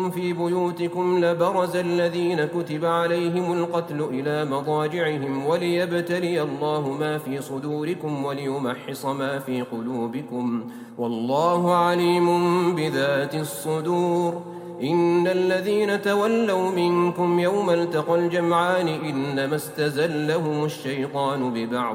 كنتم في بيوتكم لبرز الذين كتب عليهم القتل إلى مضاجعهم وليبتلي الله ما في صدوركم وليمحص ما في قلوبكم والله عليم بذات الصدور. إن الذين تولوا منكم يوم التقى الجمعان إنما استزلهم الشيطان ببعض